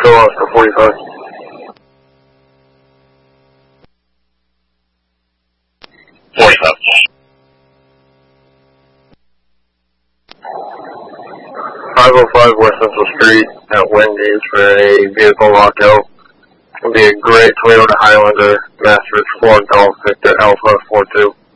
Echo Oscar 45. .505 West Central Street at Wendy's for a vehicle lockout. It'll be a gray Toyota Highlander, Master 4 Golf Victor Alpha 42.